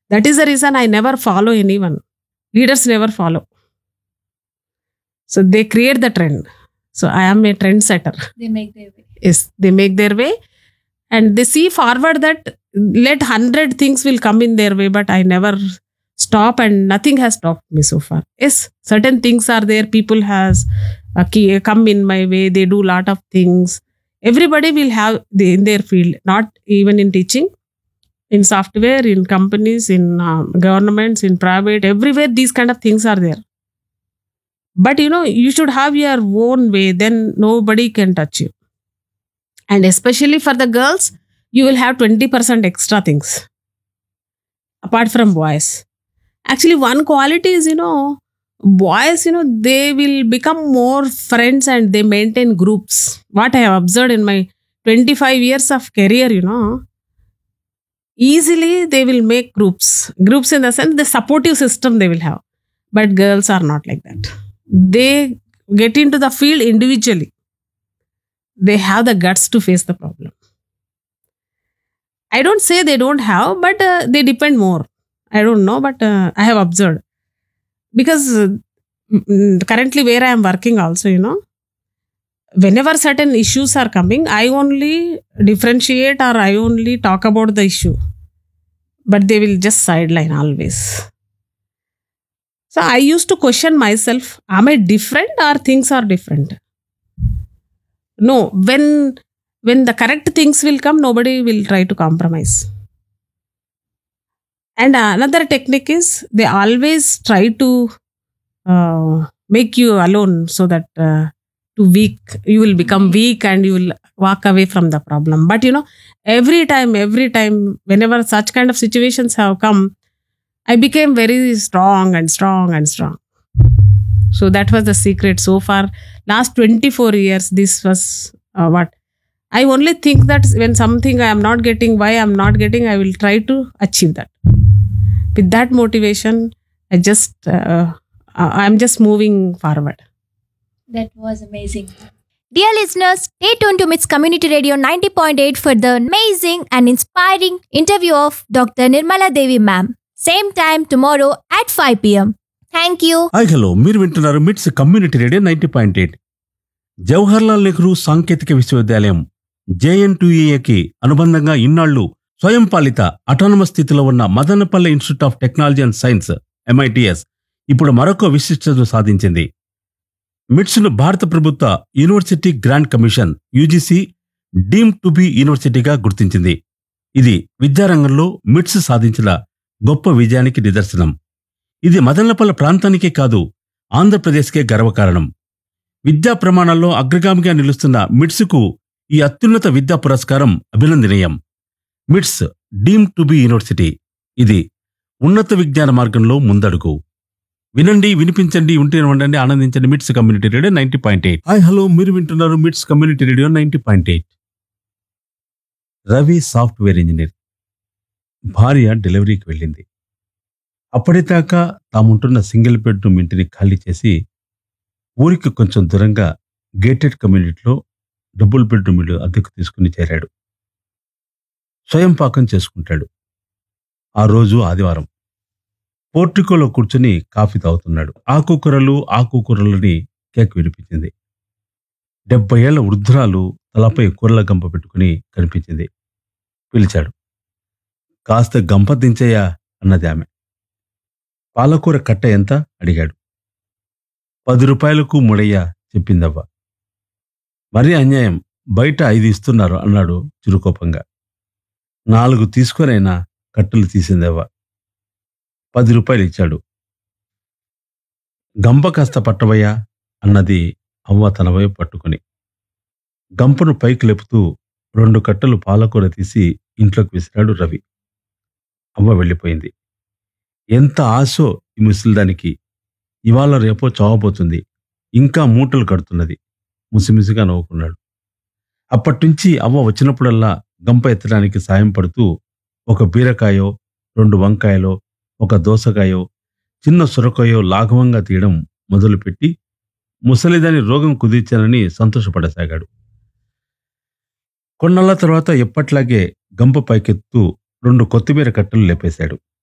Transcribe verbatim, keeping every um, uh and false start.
That is the reason I never follow anyone. Leaders never follow. So they create the trend. So I am a trendsetter. They make their way. Yes, they make their way and they see forward that let hundred things will come in their way, but I never stop and nothing has stopped me so far. Yes, certain things are there. People has uh, key- come in my way. They do lot of things. Everybody will have the, in their field, not even in teaching, in software, in companies, in um, governments, in private, everywhere these kind of things are there. But you know, you should have your own way, then nobody can touch you. And especially for the girls, you will have twenty percent extra things apart from boys. Actually, one quality is, you know, boys, you know, they will become more friends and they maintain groups. What I have observed in my twenty-five years of career, you know, easily they will make groups. Groups in the sense, the supportive system they will have. But girls are not like that. They get into the field individually. They have the guts to face the problem. I don't say they don't have, but uh, they depend more. I don't know, but uh, I have observed. Because uh, mm, currently where I am working also, you know, whenever certain issues are coming, I only differentiate or I only talk about the issue. But they will just sideline always. So I used to question myself, am I different or things are different? No, when when the correct things will come, nobody will try to compromise. And another technique is they always try to uh, make you alone so that uh, to weak you will become weak and you will walk away from the problem. But you know, every time, every time, whenever such kind of situations have come, I became very strong and strong and strong. So that was the secret so far. Last twenty-four years, this was uh, what I only think that when something I am not getting, why I am not getting, I will try to achieve that. With that motivation, I just uh, I am just moving forward. That was amazing. Dear listeners, stay tuned to MITS Community Radio ninety point eight for the amazing and inspiring interview of Doctor Nirmala Devi ma'am. Same time tomorrow at five p.m. Thank you. Hi hello మీరు వింటున్నారు మిట్స్ community radio ninety point eight. Jawaharlal Nehru సాంకేతిక విశ్వవిద్యాలయం జేఎన్టీయూఏకి అనుబంధంగా ఇన్నాళ్లు స్వయం పాలిత autonomous స్థితిలో ఉన్న Madanapalle institute of technology and science MITS ఇప్పుడు మరొక విశిష్టతను సాధించింది. మిట్స్ను భారత ప్రభుత్వ university grant commission UGC deem to be యూనివర్సిటీగా గుర్తించింది. ఇది విద్యారంగంలో మిట్స్ సాధించిన గొప్ప విజయానికి నిదర్శనం. ఇది మదనపల్లె ప్రాంతానికే కాదు, ఆంధ్రప్రదేశ్కే గర్వకారణం. విద్యా ప్రమాణాల్లో అగ్రగామిగా నిలుస్తున్న మిట్స్కు ఈ అత్యున్నత విద్యా పురస్కారం అభినందనీయం. మిట్స్ డీమ్ టు బి యూనివర్సిటీ, ఇది ఉన్నత విజ్ఞాన మార్గంలో ముందడుగు. వినండి, వినిపించండి, ఉంటే ఉండండి, ఆనందించండి. మిట్స్ community radio ninety point eight. Hi hello మీరు వింటున్నారు మిట్స్ community radio ninety point eight. Ravi software engineer. భార్య డెలివరీకి వెళ్ళింది. అప్పటిదాకా తాముంటున్న సింగిల్ బెడ్రూమ్ ఇంటిని ఖాళీ చేసి ఊరికి కొంచెం దూరంగా గేటెడ్ కమ్యూనిటీలో డబుల్ బెడ్రూమ్ ఇల్లు అద్దెకు తీసుకుని చేరాడు. స్వయం పాకం చేసుకుంటాడు. ఆ రోజు ఆదివారం. పోర్టికోలో కూర్చుని కాఫీ తాగుతున్నాడు. ఆకుకూరలు ఆకుకూరలని కేక్ వినిపించింది. డెబ్బై ఏళ్ల వృద్ధురాలు తలపై కూరల గంప పెట్టుకుని కనిపించింది. పిలిచాడు. కాస్త గంప దించయ్యా అన్నది ఆమె. పాలకూర కట్ట ఎంత అడిగాడు. పది రూపాయలకు మూడయ్యా చెప్పిందవ్వ. మరీ అన్యాయం, బయట ఐదు ఇస్తున్నారు అన్నాడు చిరుకోపంగా. నాలుగు తీసుకొనైనా కట్టలు తీసిందవ్వ. పది రూపాయలు ఇచ్చాడు. గంప కాస్త పట్టవయ్యా అన్నది అవ్వ తన వైపు పట్టుకుని. గంపను పైకి లేపుతూ రెండు కట్టలు పాలకూర తీసి ఇంట్లోకి విసిరాడు రవి. అవ్వ వెళ్ళిపోయింది. ఎంత ఆశో ఈ ముసలిదానికి, ఇవాళ రేపో చావబోతుంది, ఇంకా మూటలు కడుతున్నది. ముసిముసిగా నవ్వుకున్నాడు. అప్పటినుంచి అవ్వ వచ్చినప్పుడల్లా గంప ఎత్తడానికి సాయం పడుతూ ఒక బీరకాయో, రెండు వంకాయలో, ఒక దోసకాయో, చిన్న సొరకాయో లాఘవంగా తీయడం మొదలుపెట్టి ముసలిదాని రోగం కుదిర్చానని సంతోషపడసాగాడు. కొన్నాళ్ళ తర్వాత ఎప్పట్లాగే గంప పైకెత్తు రెండు కొత్తిమీర కట్టలు లేపేశాడు.